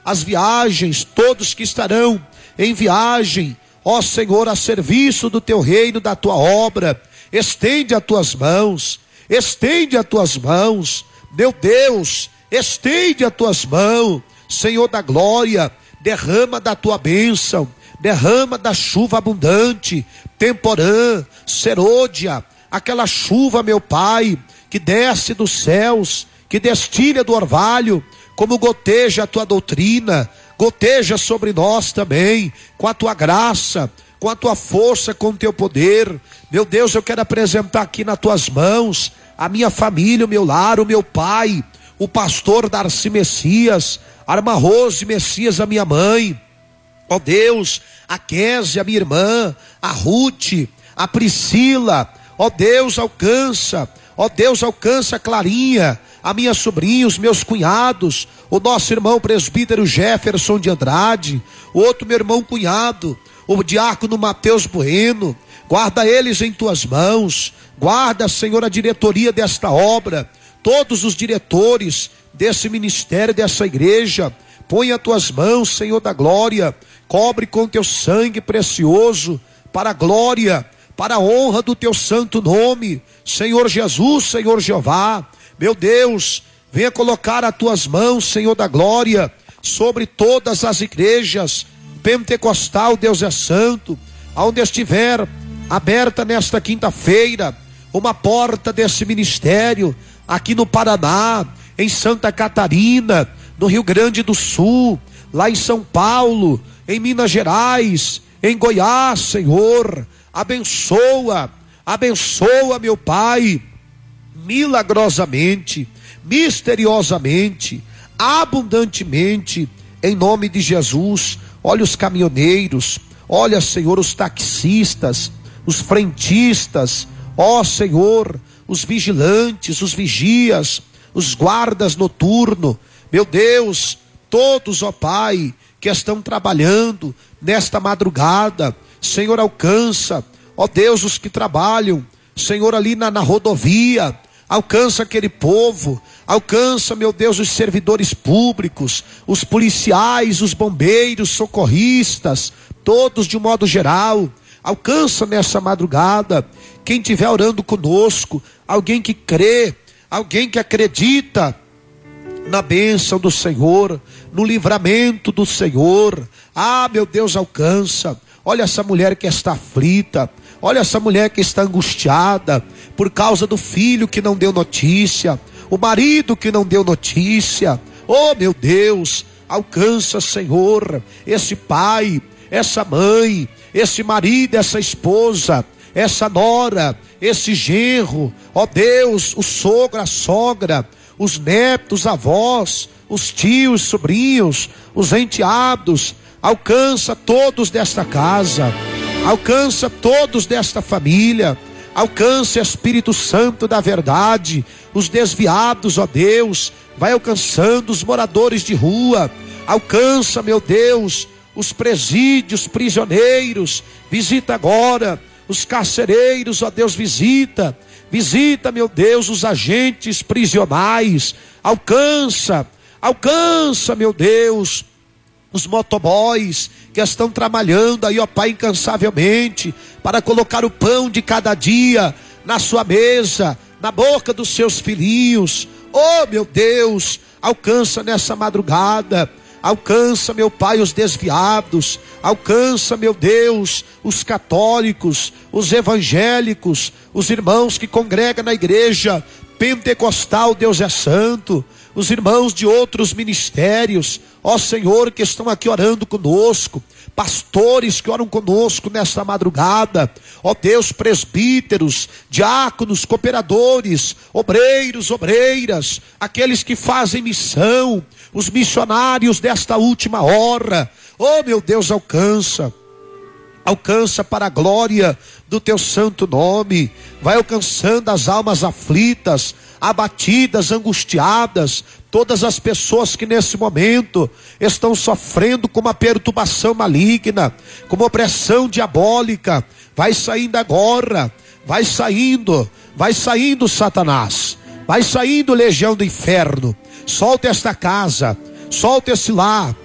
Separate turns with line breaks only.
as viagens, todos que estarão em viagem, ó Senhor, a serviço do teu reino, da tua obra. Estende as tuas mãos, estende as tuas mãos, meu Deus, estende as tuas mãos, Senhor da glória, derrama da tua bênção, derrama da chuva abundante, temporã, serôdia, aquela chuva, meu Pai, que desce dos céus, que destilha do orvalho, como goteja a tua doutrina, goteja sobre nós também, com a tua graça, com a tua força, com o teu poder. Meu Deus, eu quero apresentar aqui nas tuas mãos a minha família, o meu lar, o meu pai, o pastor Darcy Messias, a irmã Rose Messias, a minha mãe, ó Deus, a Kézia, a minha irmã, a Ruth, a Priscila, ó Deus, alcança a Clarinha, a minha sobrinha, os meus cunhados, o nosso irmão presbítero Jefferson de Andrade, o outro meu irmão cunhado, o diácono Mateus Bueno. Guarda eles em tuas mãos, guarda, Senhor, a diretoria desta obra, todos os diretores desse ministério, dessa igreja. Põe as tuas mãos, Senhor da glória, cobre com teu sangue precioso, para a glória, para a honra do teu santo nome, Senhor Jesus, Senhor Jeová. Meu Deus, venha colocar as tuas mãos, Senhor da glória, sobre todas as igrejas pentecostal, Deus é santo, aonde estiver aberta nesta quinta-feira uma porta desse ministério, aqui no Paraná, em Santa Catarina, no Rio Grande do Sul, lá em São Paulo, em Minas Gerais, em Goiás, Senhor, abençoa, meu Pai, milagrosamente, misteriosamente, abundantemente, em nome de Jesus. Olha os caminhoneiros, olha, Senhor, os taxistas, os frentistas, ó Senhor, os vigilantes, os vigias, os guardas noturnos, meu Deus, todos, ó Pai, que estão trabalhando nesta madrugada, Senhor, alcança, ó Deus, os que trabalham, Senhor, ali na rodovia, alcança aquele povo, alcança, meu Deus, os servidores públicos, os policiais, os bombeiros, socorristas, todos de um modo geral. Alcança nessa madrugada quem estiver orando conosco, alguém que crê, alguém que acredita na bênção do Senhor, no livramento do Senhor. Ah, meu Deus, alcança. Olha essa mulher que está aflita, olha essa mulher que está angustiada por causa do filho que não deu notícia, o marido que não deu notícia. Oh, meu Deus, alcança, Senhor, esse pai, essa mãe, esse marido, essa esposa, essa nora, esse genro, ó Deus, o sogro, a sogra, os netos, os avós, os tios, os sobrinhos, os enteados. Alcança todos desta casa, alcança todos desta família, alcança, Espírito Santo da verdade, os desviados, ó Deus, vai alcançando os moradores de rua, alcança, meu Deus, os presídios, prisioneiros, visita agora os carcereiros, ó Deus, visita, meu Deus, os agentes prisionais, alcança, meu Deus, os motoboys que estão trabalhando aí, ó Pai, incansavelmente, para colocar o pão de cada dia na sua mesa, na boca dos seus filhinhos. Oh, meu Deus, alcança nessa madrugada, alcança, meu Pai, os desviados, alcança, meu Deus, os católicos, os evangélicos, os irmãos que congregam na igreja pentecostal, Deus é santo, os irmãos de outros ministérios, ó Senhor, que estão aqui orando conosco, pastores que oram conosco nesta madrugada, ó Deus, presbíteros, diáconos, cooperadores, obreiros, obreiras, aqueles que fazem missão, os missionários desta última hora. Oh, meu Deus, alcança para a glória do teu santo nome. Vai alcançando as almas aflitas, abatidas, angustiadas, todas as pessoas que nesse momento estão sofrendo com uma perturbação maligna, com uma opressão diabólica. Vai saindo agora, vai saindo Satanás, vai saindo legião do inferno. Solta esta casa, solta esse lar,